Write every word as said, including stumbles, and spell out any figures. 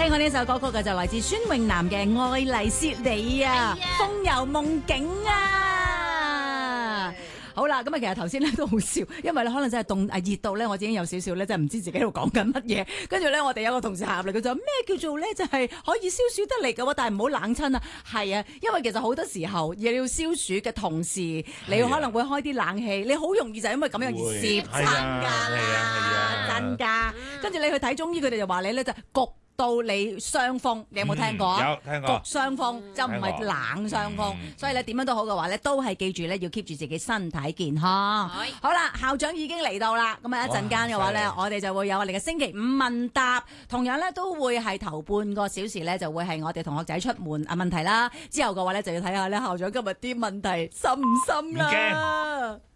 聽過呢首歌曲嘅就來自孫穎楠嘅《愛麗絲你》啊，風遊夢境啊！好啦，咁啊，其實頭先咧都好笑，因為咧可能真係凍啊熱到咧，我已經有少少咧，真係唔知自己喺度講緊乜嘢。跟住咧，我哋有個同事行入嚟，佢就話咩叫做咧，就係可以消暑得嚟嘅喎，但係唔好冷親啊。係啊，因為其實好多時候你要消暑嘅同時，你可能會開啲冷氣，你好容易就因為咁樣而攝親㗎啦，真㗎。跟住你去睇中醫，佢哋就話你咧就焗到你傷風，你有冇聽過啊？ 有聽過。 焗傷風就唔係冷傷風，所以咧點樣都好嘅話咧，都係記住咧要 keep 住自己身體健康。好啦，校長已經嚟到啦，咁啊一陣間嘅話咧，我哋就會有我哋嘅星期五問答，同樣咧都會係頭半個小時咧就會係我哋同學仔出門啊問題啦，之後嘅話咧就要睇下咧校長今日啲問題深唔深啦。